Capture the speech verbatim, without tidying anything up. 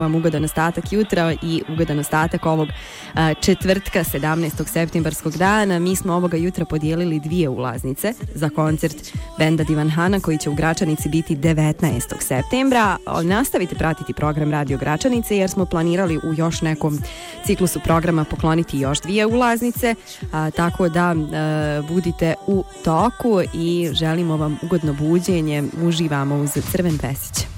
vam ugodan ostatak jutra i ugodan ostatak ovog a, četvrtka sedamnaestog septembarskog dana. Mi smo ovoga jutra podijelili dvije ulaznice za koncert benda Divan Hana koji će u Gračanici biti devetnaestog septembra. Nastavite pratiti program Radio Gračanice jer smo planirali u još nekom ciklusu programa pokloniti još dvije ulaznice, a, tako da a, budite u toku i želimo vam ugodno buđenje. Uživamo uz Crven Pesić.